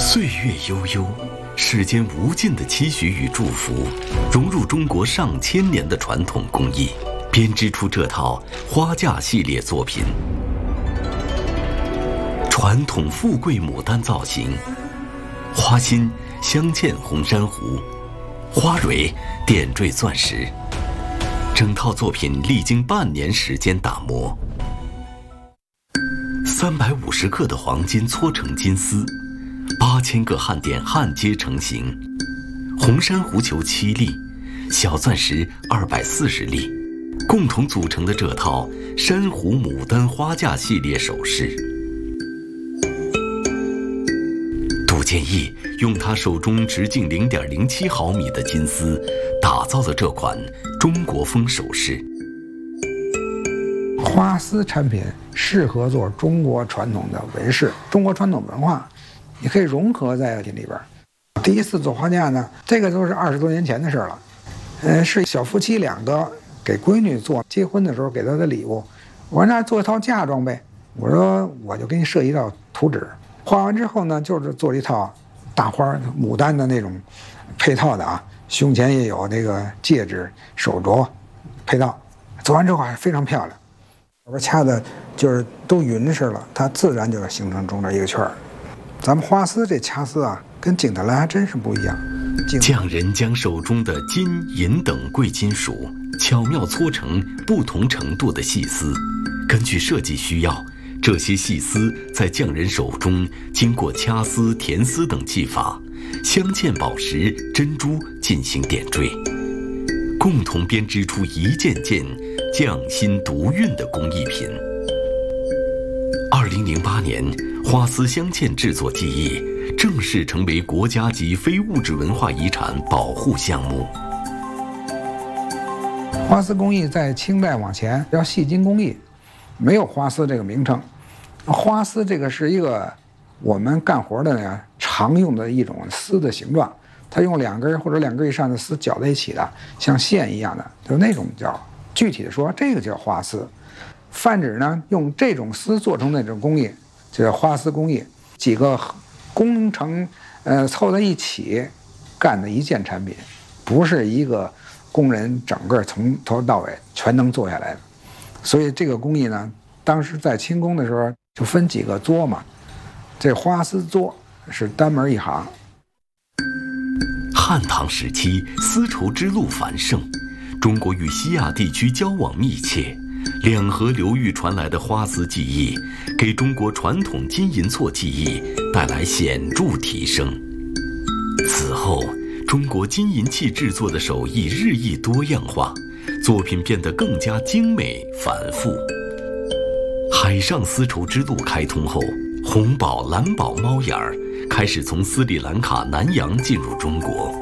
岁月悠悠，世间无尽的期许与祝福，融入中国上千年的传统工艺，编织出这套花架系列作品。传统富贵牡丹造型，花心镶嵌红珊瑚，花蕊点缀钻石。整套作品历经半年时间打磨，350克的黄金搓成金丝，8000个焊点焊接成型，红珊瑚球7粒，小钻石240粒，共同组成的这套珊瑚牡丹花架系列首饰。杜建义用他手中直径0.07毫米的金丝，打造了这款中国风首饰。 花丝产品适合做中国传统的纹饰，中国传统文化，你可以融合在这里边。第一次做花架呢，这个都是20多年前的事了。是小夫妻2个给闺女做结婚的时候给她的礼物。我说那做一套嫁妆呗，我说我就给你设一套图纸，画完之后呢，就是做一套大花牡丹的那种配套的啊，胸前也有那个戒指、手镯配套。做完之后还非常漂亮。我掐的就是都匀实了，它自然就形成中间一个圈儿。咱们花丝这掐丝啊，跟景德兰还真是不一样。 匠人将手中的金、银等贵金属巧妙搓成不同程度的细丝，根据设计需要，这些细丝在匠人手中经过掐丝、填丝等技法，镶嵌宝石、珍珠进行点缀，共同编织出一件件匠心独运的工艺品。2008年，花丝镶嵌制作技艺正式成为国家级非物质文化遗产保护项目。 花丝工艺在清代往前叫细金工艺，没有花丝这个名称。花丝这个是一个我们干活的呢常用的一种丝的形状，它用2根或者2根以上的丝绞在一起的，像线一样的，就那种叫。具体的说，这个叫花丝。泛指呢，用这种丝做成那种工艺，就叫花丝工艺。几个工程凑在一起干的一件产品，不是一个工人整个从头到尾全能做下来的。所以这个工艺呢，当时在清宫的时候就分几个作嘛，这花丝作是单门一行。 汉唐时期，丝绸之路繁盛，中国与西亚地区交往密切，两河流域传来的花丝技艺，给中国传统金银错技艺带来显著提升。此后，中国金银器制作的手艺日益多样化，作品变得更加精美繁复。海上丝绸之路开通后，红宝、蓝宝猫眼儿开始从斯里兰卡、南洋进入中国。